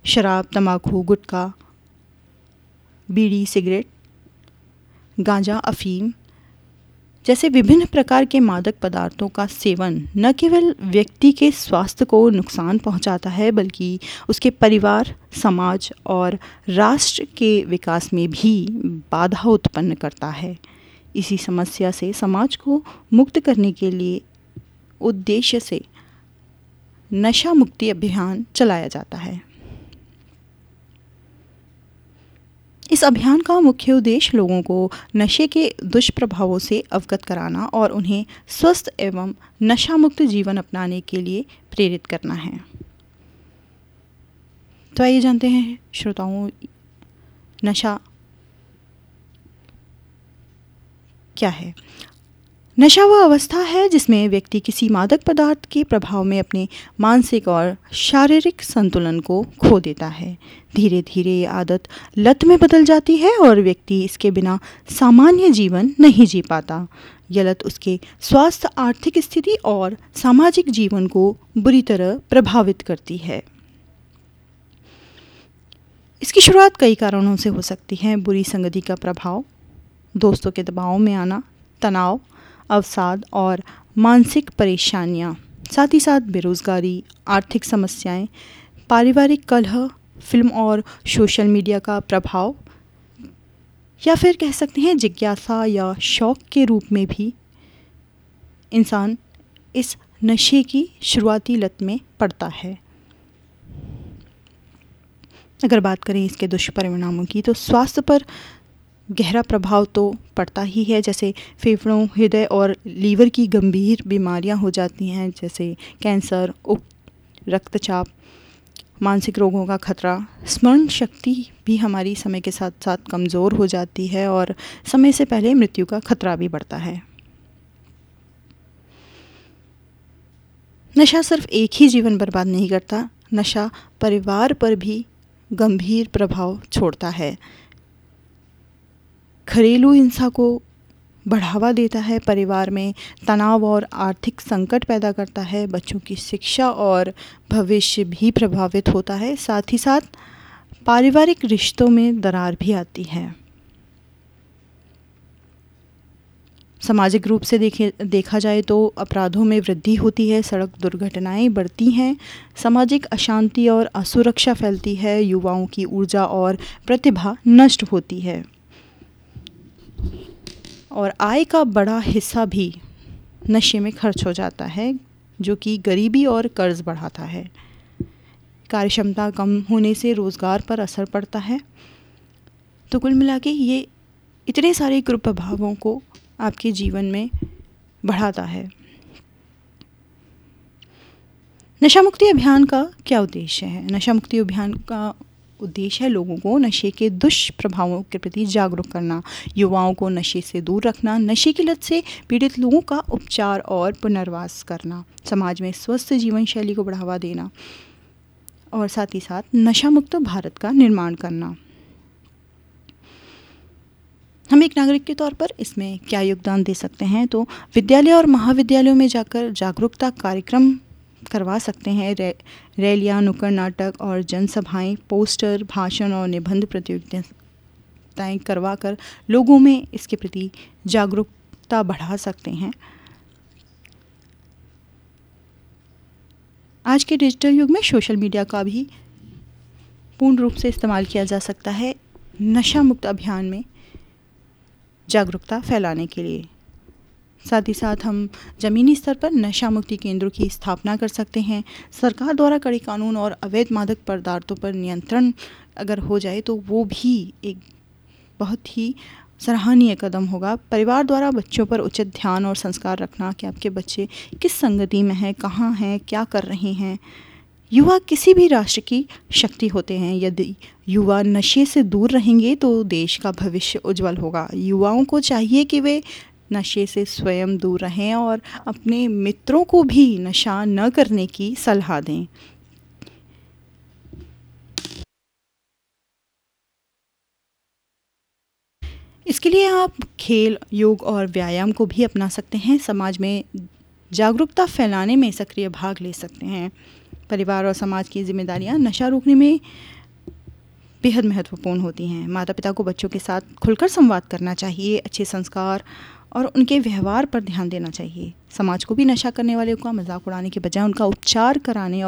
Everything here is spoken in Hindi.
शराब, तंबाकू, गुटखा, बीड़ी, सिगरेट, गांजा, अफीम जैसे विभिन्न प्रकार के मादक पदार्थों का सेवन न केवल व्यक्ति के स्वास्थ्य को नुकसान पहुंचाता है, बल्कि उसके परिवार, समाज और राष्ट्र के विकास में भी बाधा उत्पन्न करता है। इसी समस्या से समाज को मुक्त करने के लिए उद्देश्य से नशा मुक्ति अभियान चलाया जाता है। इस अभियान का मुख्य उद्देश्य लोगों को नशे के दुष्प्रभावों से अवगत कराना और उन्हें स्वस्थ एवं नशा मुक्त जीवन अपनाने के लिए प्रेरित करना है। तो आइए जानते हैं श्रोताओं, नशा क्या है। नशा वह अवस्था है जिसमें व्यक्ति किसी मादक पदार्थ के प्रभाव में अपने मानसिक और शारीरिक संतुलन को खो देता है। धीरे धीरे ये आदत लत में बदल जाती है और व्यक्ति इसके बिना सामान्य जीवन नहीं जी पाता। यह लत उसके स्वास्थ्य, आर्थिक स्थिति और सामाजिक जीवन को बुरी तरह प्रभावित करती है। इसकी शुरुआत कई कारणों से हो सकती है। बुरी संगति का प्रभाव, दोस्तों के दबाव में आना, तनाव, अवसाद और मानसिक परेशानियां, साथ ही साथ बेरोजगारी, आर्थिक समस्याएं, पारिवारिक कलह, फिल्म और सोशल मीडिया का प्रभाव, या फिर कह सकते हैं जिज्ञासा या शौक के रूप में भी इंसान इस नशे की शुरुआती लत में पड़ता है। अगर बात करें इसके दुष्परिणामों की, तो स्वास्थ्य पर गहरा प्रभाव तो पड़ता ही है। जैसे फेफड़ों, हृदय और लीवर की गंभीर बीमारियां हो जाती हैं, जैसे कैंसर, रक्तचाप, मानसिक रोगों का खतरा। स्मरण शक्ति भी हमारी समय के साथ साथ कमज़ोर हो जाती है और समय से पहले मृत्यु का खतरा भी बढ़ता है। नशा सिर्फ एक ही जीवन बर्बाद नहीं करता, नशा परिवार पर भी गंभीर प्रभाव छोड़ता है। घरेलू हिंसा को बढ़ावा देता है, परिवार में तनाव और आर्थिक संकट पैदा करता है, बच्चों की शिक्षा और भविष्य भी प्रभावित होता है। साथ ही साथ पारिवारिक रिश्तों में दरार भी आती है। सामाजिक रूप से देखा जाए तो अपराधों में वृद्धि होती है, सड़क दुर्घटनाएं बढ़ती हैं, सामाजिक अशांति और असुरक्षा फैलती है, युवाओं की ऊर्जा और प्रतिभा नष्ट होती है और आय का बड़ा हिस्सा भी नशे में खर्च हो जाता है, जो कि गरीबी और कर्ज बढ़ाता है। कार्यक्षमता कम होने से रोज़गार पर असर पड़ता है। तो कुल मिला के ये इतने सारे कुप्रभावों को आपके जीवन में बढ़ाता है। नशा मुक्ति अभियान का क्या उद्देश्य है? नशा मुक्ति अभियान का उद्देश्य है लोगों को नशे के दुष्प्रभावों के प्रति जागरूक करना, युवाओं को नशे से दूर रखना, नशे की लत से पीड़ित लोगों का उपचार और पुनर्वास करना, समाज में स्वस्थ जीवन शैली को बढ़ावा देना और साथ ही साथ नशा मुक्त भारत का निर्माण करना। हम एक नागरिक के तौर पर इसमें क्या योगदान दे सकते हैं? तो विद्यालय और महाविद्यालयों में जाकर जागरूकता कार्यक्रम करवा सकते हैं। रैलियाँ, नुक्कड़ नाटक और जनसभाएं, पोस्टर, भाषण और निबंध प्रतियोगिताएं करवाकर लोगों में इसके प्रति जागरूकता बढ़ा सकते हैं। आज के डिजिटल युग में सोशल मीडिया का भी पूर्ण रूप से इस्तेमाल किया जा सकता है नशा मुक्त अभियान में जागरूकता फैलाने के लिए। साथ ही साथ हम ज़मीनी स्तर पर नशा मुक्ति केंद्रों की स्थापना कर सकते हैं। सरकार द्वारा कड़े कानून और अवैध मादक पदार्थों पर नियंत्रण अगर हो जाए तो वो भी एक बहुत ही सराहनीय कदम होगा। परिवार द्वारा बच्चों पर उचित ध्यान और संस्कार रखना कि आपके बच्चे किस संगति में हैं, कहाँ हैं, क्या कर रहे हैं। युवा किसी भी राष्ट्र की शक्ति होते हैं। यदि युवा नशे से दूर रहेंगे तो देश का भविष्य उज्जवल होगा। युवाओं को चाहिए कि वे नशे से स्वयं दूर रहें और अपने मित्रों को भी नशा न करने की सलाह दें। इसके लिए आप खेल, योग और व्यायाम को भी अपना सकते हैं। समाज में जागरूकता फैलाने में सक्रिय भाग ले सकते हैं। परिवार और समाज की जिम्मेदारियां नशा रोकने में बेहद महत्वपूर्ण होती हैं। माता पिता को बच्चों के साथ खुलकर संवाद करना चाहिए, अच्छे संस्कार और उनके व्यवहार पर ध्यान देना चाहिए। समाज को भी नशा करने वाले का मजाक उड़ाने के बजाय उनका उपचार कराने